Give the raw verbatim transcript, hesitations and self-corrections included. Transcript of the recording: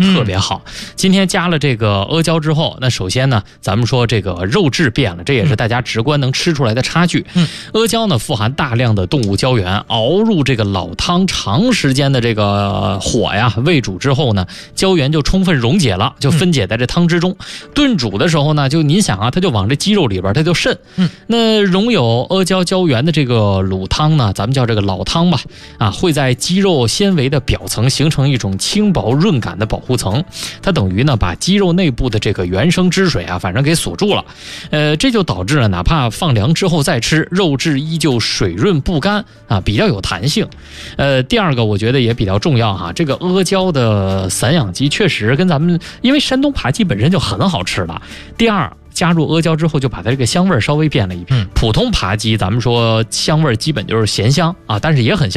特别好。嗯、今天加了这个阿胶之后，那首先呢，咱们说这个肉质变了，这也是大家直观能吃出来的差距。 嗯， 阿胶呢富含大量的动物胶原，熬入这个老汤长时间的这个火呀煨煮之后呢，胶原就充分溶解了，就分解在这汤之中。嗯、炖煮的时候呢，就您想啊，它就往这鸡肉里边它就渗。 嗯， 那溶有阿胶胶原的这个卤汤呢，咱们叫这个老汤吧，啊，会在鸡肉纤维的表层形成一种轻薄润感的保护层，它等于呢把鸡肉内部的这个原生汁水啊，反正给锁住了。呃，这就导致了哪怕放凉之后再吃，肉质依旧水润不干啊，比较有弹性。呃，第二个我觉得也比较重要哈，这个阿胶的散养鸡确实跟咱们，因为山东扒鸡本身就很好吃了。第二，加入阿胶之后，就把它这个香味稍微变了一变。普通扒鸡，咱们说香味基本就是咸香啊，但是也很香。